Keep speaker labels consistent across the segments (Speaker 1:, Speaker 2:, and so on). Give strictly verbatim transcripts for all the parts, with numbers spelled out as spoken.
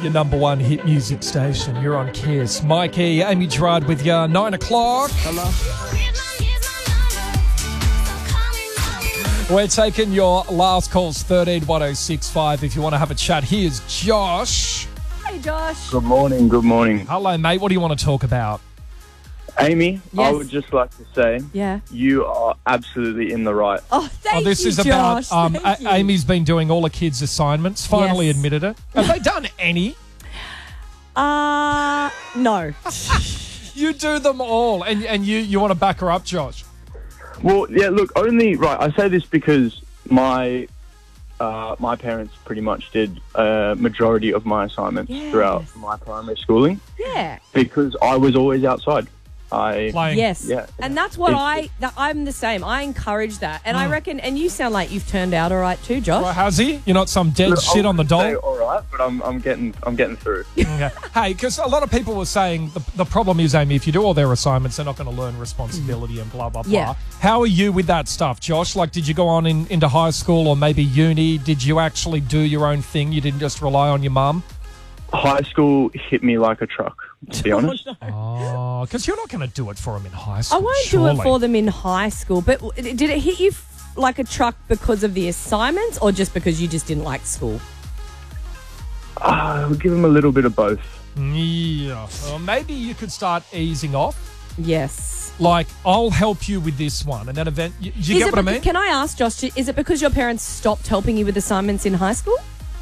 Speaker 1: your number one hit music station. You're on Kiss. Mikey, Amy Gerard with you. Nine o'clock.
Speaker 2: Hello.
Speaker 1: We're taking your last calls, thirteen one oh six five. If you want to have a chat, here's Josh.
Speaker 3: Hey, Josh.
Speaker 4: Good morning, good morning.
Speaker 1: Hello, mate. What do you want to talk about?
Speaker 4: Amy, I
Speaker 3: Yes.
Speaker 4: would just like to say
Speaker 3: Yeah.
Speaker 4: you are absolutely in the right.
Speaker 3: Oh, thank
Speaker 1: Oh, this
Speaker 3: you,
Speaker 1: is
Speaker 3: Josh.
Speaker 1: about um,
Speaker 3: Thank
Speaker 1: A-
Speaker 3: you.
Speaker 1: Amy's been doing all the kids' assignments. Finally
Speaker 3: Yes.
Speaker 1: admitted it. Have they done any?
Speaker 3: Uh, no.
Speaker 1: You do them all, and and you you want to back her up, Josh?
Speaker 4: Well, yeah, look, only, right, I say this because my uh, my parents pretty much did a majority of my assignments
Speaker 3: Yes.
Speaker 4: throughout my primary schooling
Speaker 3: Yeah.
Speaker 4: because I was always outside. I
Speaker 1: Playing.
Speaker 3: Yes.
Speaker 4: Yeah.
Speaker 3: And that's what
Speaker 4: It's-
Speaker 3: I, that, I'm the same. I encourage that. And
Speaker 1: Mm.
Speaker 3: I reckon, and you sound like you've turned out all right too, Josh.
Speaker 1: Right, has he? You're not some dead
Speaker 4: Look, I
Speaker 1: shit on the
Speaker 4: wouldn't
Speaker 1: doll?
Speaker 4: say all right, but I'm I'm getting I'm getting through.
Speaker 1: Okay. Hey, because a lot of people were saying the, the problem is, Amy, if you do all their assignments, they're not going to learn responsibility and blah, blah, blah.
Speaker 3: Yeah.
Speaker 1: How are you with that stuff, Josh? Like, did you go on in, into high school or maybe uni? Did you actually do your own thing? You didn't just rely on your mum?
Speaker 4: High school hit me like a truck, to be honest.
Speaker 1: Oh, because you're not going to do it for them in high school.
Speaker 3: I won't
Speaker 1: surely.
Speaker 3: do it for them in high school, but w- did it hit you f- like a truck because of the assignments or just because you just didn't like school?
Speaker 4: Uh, I'll give them a little bit of both.
Speaker 1: Yeah. Well, maybe you could start easing off.
Speaker 3: Yes.
Speaker 1: Like, I'll help you with this one. And then event. You, do you
Speaker 3: Is
Speaker 1: get
Speaker 3: it
Speaker 1: what I
Speaker 3: bec-
Speaker 1: mean?
Speaker 3: Can I ask, Josh, is it because your parents stopped helping you with assignments in high school?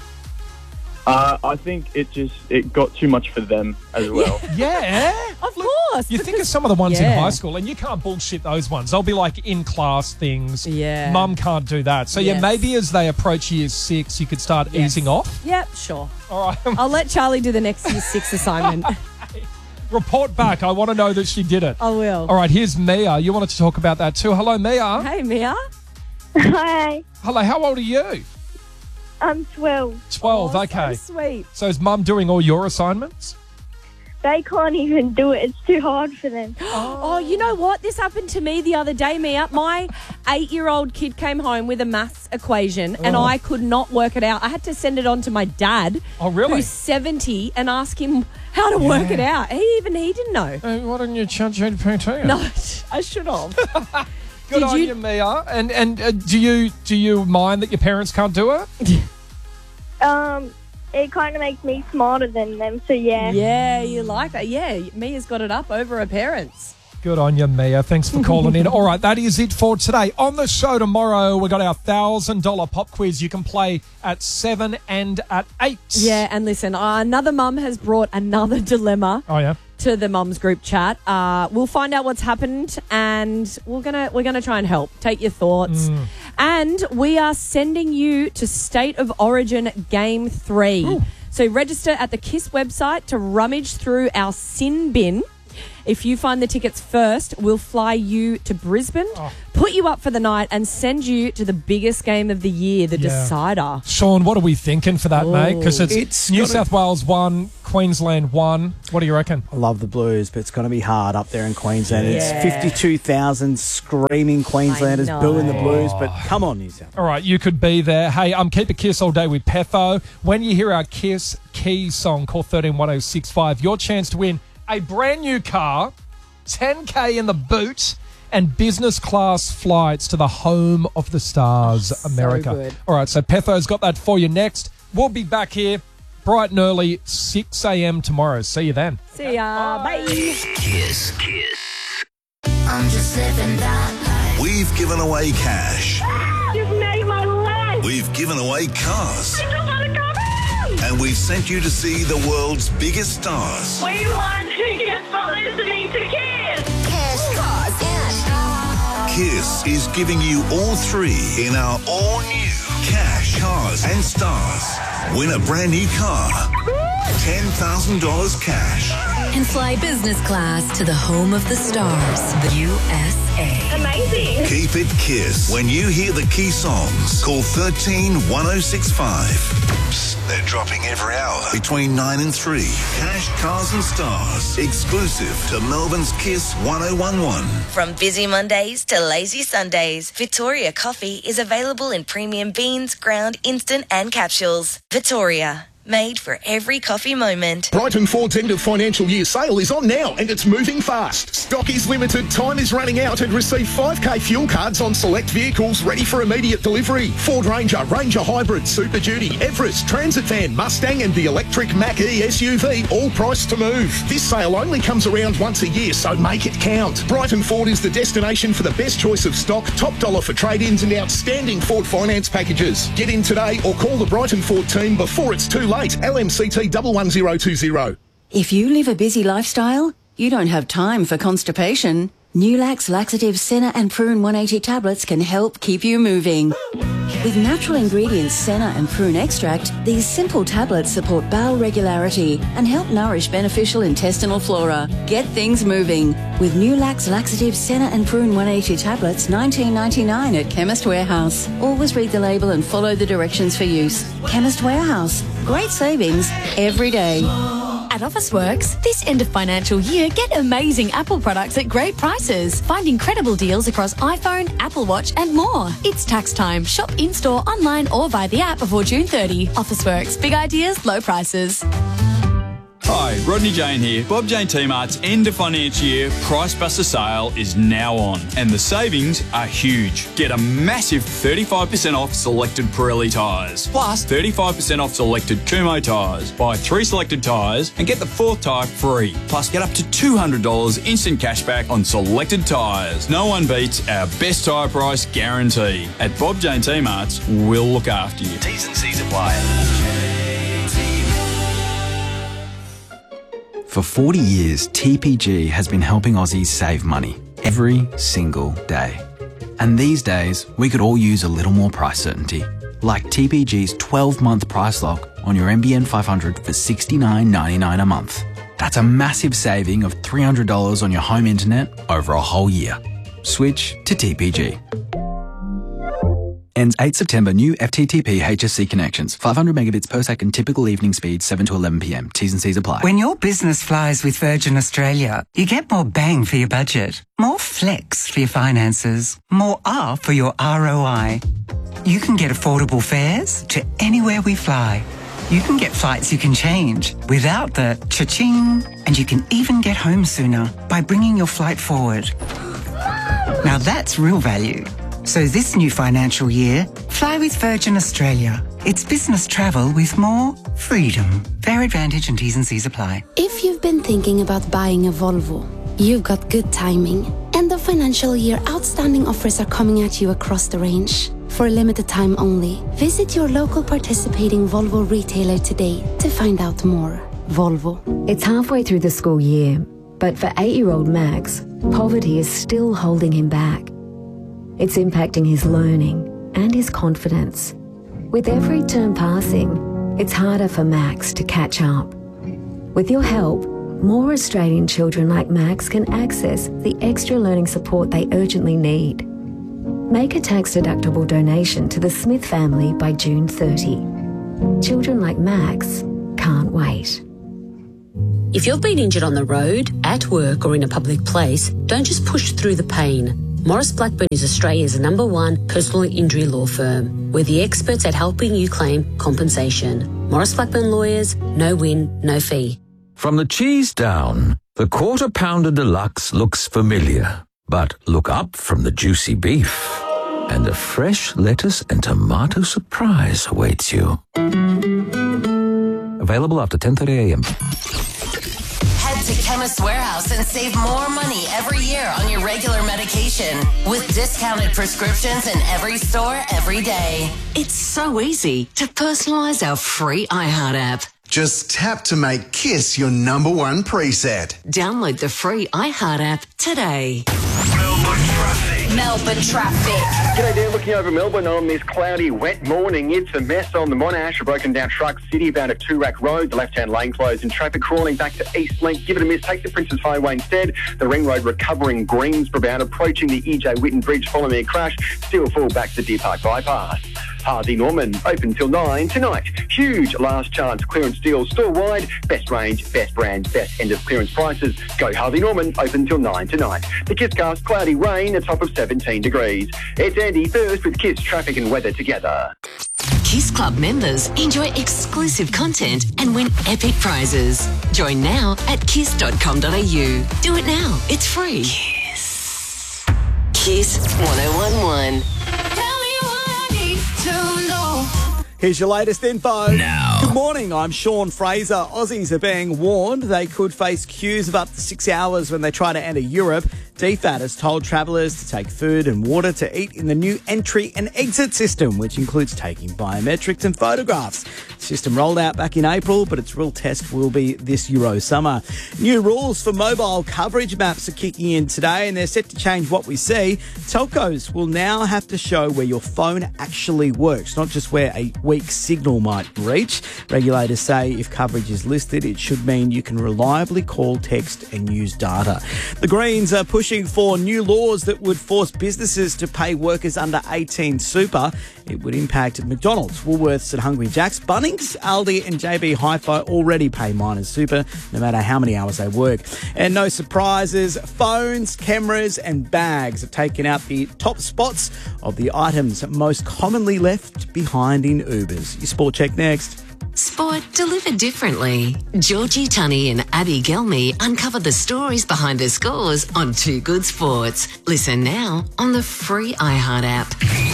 Speaker 4: Uh, I think it just it got too much for them as well.
Speaker 1: Yeah.
Speaker 3: Of course.
Speaker 1: You think of
Speaker 3: because-
Speaker 1: some of the ones
Speaker 3: Yeah.
Speaker 1: in high school, and you can't bullshit those ones. They'll be like in class things.
Speaker 3: Yeah.
Speaker 1: Mum can't do that. So yeah,
Speaker 3: Yes.
Speaker 1: maybe as they approach year six, you could start
Speaker 3: Yes.
Speaker 1: easing off.
Speaker 3: Yep, sure.
Speaker 1: All right.
Speaker 3: I'll let Charlie do the next year six assignment.
Speaker 1: Report back. I want to know that she did it.
Speaker 3: I will.
Speaker 1: All right. Here's Mia. You wanted to talk about that too. Hello, Mia.
Speaker 3: Hey, Mia.
Speaker 5: Hi,
Speaker 1: Hello. How old are you?
Speaker 5: I'm twelve.
Speaker 1: Twelve.
Speaker 3: Oh,
Speaker 1: okay.
Speaker 3: So sweet.
Speaker 1: So is Mum doing all your assignments?
Speaker 5: They can't even do it. It's too hard for them.
Speaker 3: Oh, you know what? This happened to me the other day, Mia. My eight-year-old kid came home with a maths equation, and
Speaker 1: Oh.
Speaker 3: I could not work it out. I had to send it on to my dad,
Speaker 1: Oh, really?
Speaker 3: who's seventy, and ask him how to work
Speaker 1: Yeah.
Speaker 3: it out. He even he didn't know.
Speaker 1: Uh, why didn't you chat G P T?
Speaker 3: No, I should have.
Speaker 1: Good
Speaker 3: Did
Speaker 1: on
Speaker 3: you-
Speaker 1: you, Mia. And and uh, do you do you mind that your parents can't do it?
Speaker 5: Um, it kind of makes me smarter than them. So yeah.
Speaker 3: Yeah, you like that. Yeah, Mia's got it up over her parents.
Speaker 1: Good on you, Mia. Thanks for calling in. All right, that is it for today. On the show tomorrow, we got our one thousand dollars pop quiz. You can play at seven and at eight.
Speaker 3: Yeah, and listen, uh, another mum has brought another dilemma
Speaker 1: Oh, yeah.
Speaker 3: to the mums group chat. Uh, we'll find out what's happened, and we're gonna we're gonna try and help. Take your thoughts,
Speaker 1: Mm.
Speaker 3: and we are sending you to State of Origin Game Three.
Speaker 1: Ooh.
Speaker 3: So register at the KISS website to rummage through our sin bin. If you find the tickets first, we'll fly you to Brisbane,
Speaker 1: Oh.
Speaker 3: put you up for the night, and send you to the biggest game of the year, the
Speaker 1: Yeah.
Speaker 3: decider.
Speaker 1: Sean, what are we thinking for that, mate? Because it's,
Speaker 2: It's
Speaker 1: New
Speaker 2: gotta-
Speaker 1: South Wales one, Queensland one. What do you reckon?
Speaker 2: I love the Blues, but it's going to be hard up there in Queensland.
Speaker 3: Yeah.
Speaker 2: It's fifty-two thousand screaming Queenslanders
Speaker 3: know.
Speaker 2: booing the Blues, but come on, New South.
Speaker 1: All right, you could be there. Hey, I'm Keep a Kiss all day with Petho. When you hear our Kiss Key song, call thirteen one oh six five. Your chance to win a brand new car, ten K in the boot, and business class flights to the home of the stars,
Speaker 3: so
Speaker 1: America.
Speaker 3: good.
Speaker 1: All right, so Petho's got that for you next. We'll be back here bright and early, six a.m. tomorrow. See you then.
Speaker 3: See ya. Bye.
Speaker 6: Kiss. Kiss. I'm just living that life.
Speaker 7: We've given away cash.
Speaker 5: You've made my life.
Speaker 7: We've given away cars.
Speaker 5: I just want to come home.
Speaker 7: And we've sent you to see the world's biggest stars.
Speaker 5: We want tickets for listening to Kiss.
Speaker 6: Cash, cars, and
Speaker 7: Kiss is giving you all three in our all-new Cash, Cars and Stars. Win a brand new car. ten thousand dollars cash.
Speaker 8: And fly business class to the home of the stars, the U S A.
Speaker 5: Amazing.
Speaker 7: Keep it Kiss. When you hear the key songs, call thirteen one oh six five. Psst, they're dropping every hour between nine and three. Cash, Cars and Stars. Exclusive to Melbourne's Kiss one oh one one.
Speaker 9: From busy Mondays to lazy Sundays, Victoria Coffee is available in premium beans, ground, instant and capsules. Victoria, made for every coffee moment.
Speaker 10: Brighton Ford's end of financial year sale is on now and it's moving fast. Stock is limited, time is running out, and receive five K fuel cards on select vehicles ready for immediate delivery. Ford Ranger, Ranger Hybrid, Super Duty, Everest, Transit Van, Mustang and the electric Mach-E S U V, all priced to move. This sale only comes around once a year, so make it count. Brighton Ford is the destination for the best choice of stock, top dollar for trade-ins and outstanding Ford finance packages. Get in today or call the Brighton Ford team before it's too late. L M C T one one zero two zero.
Speaker 11: If you live a busy lifestyle, you don't have time for constipation. Nulax Laxative Senna and Prune one eighty tablets can help keep you moving. With natural ingredients Senna and Prune extract, these simple tablets support bowel regularity and help nourish beneficial intestinal flora. Get things moving with Nulax Laxative Senna and Prune one eighty tablets, nineteen ninety-nine at Chemist Warehouse. Always read the label and follow the directions for use. Chemist Warehouse. Great savings every day.
Speaker 12: At Officeworks, this end of financial year, get amazing Apple products at great prices. Find incredible deals across iPhone, Apple Watch and more. It's tax time. Shop in-store, online or via the app before June thirtieth. Officeworks. Big ideas, low prices.
Speaker 13: Hi, Rodney Jane here. Bob Jane T-Mart's end of financial year Price Buster sale is now on and the savings are huge. Get a massive thirty-five percent off selected Pirelli tyres, plus thirty-five percent off selected Kumho tyres. Buy three selected tyres and get the fourth tyre free. Plus get up to two hundred dollars instant cashback on selected tyres. No one beats our best tyre price guarantee. At Bob Jane T-Mart's, we'll look after you.
Speaker 7: T's and C's apply.
Speaker 14: For forty years, T P G has been helping Aussies save money every single day. And these days, we could all use a little more price certainty, like T P G's twelve-month price lock on your N B N five hundred for sixty-nine ninety-nine a month. That's a massive saving of three hundred dollars on your home internet over a whole year. Switch to T P G. Ends eighth September. New F T T P H S C connections. five hundred megabits per second. Typical evening speed seven to eleven p m. T's and C's apply.
Speaker 15: When your business flies with Virgin Australia, you get more bang for your budget, more flex for your finances, more R for your R O I. You can get affordable fares to anywhere we fly. You can get flights you can change without the cha-ching, and you can even get home sooner by bringing your flight forward. Now that's real value. So this new financial year, fly with Virgin Australia. It's business travel with more freedom. Fare advantage and T's and C's apply.
Speaker 16: If you've been thinking about buying a Volvo, you've got good timing. End of financial year outstanding offers are coming at you across the range. For a limited time only, visit your local participating Volvo retailer today to find out more. Volvo.
Speaker 17: It's halfway through the school year, but for eight-year-old Max, poverty is still holding him back. It's impacting his learning and his confidence. With every term passing, it's harder for Max to catch up. With your help, more Australian children like Max can access the extra learning support they urgently need. Make a tax-deductible donation to the Smith family by June thirtieth. Children like Max can't wait.
Speaker 18: If you've been injured on the road, at work or in a public place, don't just push through the pain. Maurice Blackburn is Australia's number one personal injury law firm. We're the experts at helping you claim compensation. Maurice Blackburn Lawyers, no win, no fee.
Speaker 19: From the cheese down, the Quarter Pounder Deluxe looks familiar. But look up from the juicy beef, and a fresh lettuce and tomato surprise awaits you. Available after ten thirty a m
Speaker 8: Head to Chemist Warehouse and save more money every year on your regular medication with discounted prescriptions in every store every day.
Speaker 20: It's so easy to personalise our free iHeart app.
Speaker 21: Just tap to make KISS your number one preset.
Speaker 20: Download the free iHeart app today.
Speaker 7: Melbourne traffic.
Speaker 8: Melbourne traffic.
Speaker 22: G'day there, looking over Melbourne on this cloudy, wet morning. It's a mess on the Monash, a broken down truck city bound at Toorak Road. The left-hand lane closed and traffic crawling back to East Link. Give it a miss, take the Princess Highway instead. The Ring Road recovering Greensboro bound, approaching the E J Whitten Bridge following a crash. Still full back to Deer Park Bypass. Harvey Norman, open till nine tonight. Huge last chance clearance deals store-wide. Best range, best brand, best end of clearance prices. Go Harvey Norman, open till nine tonight. The KISScast, cloudy rain, a top of seventeen degrees. It's Andy first with KISS traffic and weather together.
Speaker 20: Kiss Club members enjoy exclusive content and win epic prizes. Join now at kiss dot com dot a u. Do it now. It's free. Kiss. Kiss one oh one one.
Speaker 2: Here's your latest info.
Speaker 4: Now.
Speaker 2: Good morning, I'm Sean Fraser. Aussies are being warned they could face queues of up to six hours when they try to enter Europe. D F A T has told travellers to take food and water to eat in the new entry and exit system, which includes taking biometrics and photographs. The system rolled out back in April, but its real test will be this Euro summer. New rules for mobile coverage maps are kicking in today, and they're set to change what we see. Telcos will now have to show where your phone actually works, not just where a weak signal might reach. Regulators say if coverage is listed, it should mean you can reliably call, text and use data. The Greens are pushing for new laws that would force businesses to pay workers under eighteen super. It would impact McDonald's, Woolworths and Hungry Jack's. Bunnings, Aldi and J B Hi-Fi already pay miners super, no matter how many hours they work. And no surprises, phones, cameras and bags have taken out the top spots of the items most commonly left behind in Ubers. Your sport check next.
Speaker 20: Sport delivered differently. Georgie Tunney and Abby Gelmy uncover the stories behind the scores on Two Good Sports. Listen now on the free iHeart app.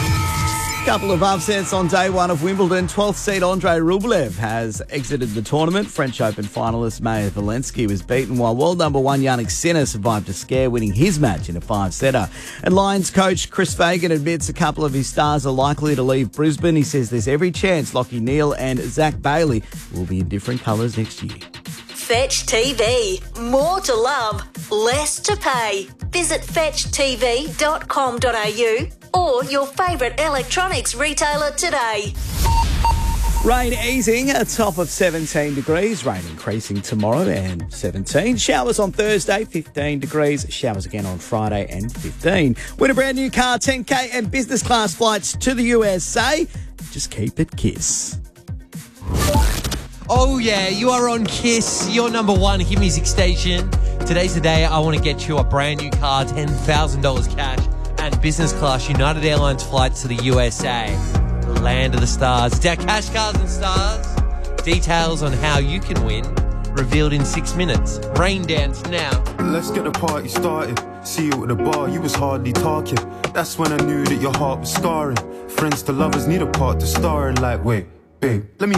Speaker 2: Couple of upsets on day one of Wimbledon. twelfth seed Andrei Rublev has exited the tournament. French Open finalist Maja Valensky was beaten, while world number one Jannik Sinner survived a scare, winning his match in a five-setter. And Lions coach Chris Fagan admits a couple of his stars are likely to leave Brisbane. He says there's every chance Lachie Neale and Zach Bailey will be in different colours next year.
Speaker 23: Fetch T V. More to love, less to pay. Visit fetch t v dot com dot a u or your favourite electronics retailer today.
Speaker 2: Rain easing, a top of seventeen degrees. Rain increasing tomorrow and seventeen. Showers on Thursday, fifteen degrees. Showers again on Friday and fifteen. Win a brand new car, ten K and business class flights to the U S A. Just keep it Kiss.
Speaker 4: Oh yeah, you are on Kiss, your number one hit music station. Today's the day I want to get you a brand new car, ten thousand dollars cash, and business class United Airlines flights to the U S A. Land of the stars. It's our Cash Cars and Stars. Details on how you can win revealed in six minutes. Rain dance now.
Speaker 24: Let's get the party started. See you at the bar, you was hardly talking. That's when I knew that your heart was scarring. Friends to lovers need a part to star in. Like, wait, babe, let me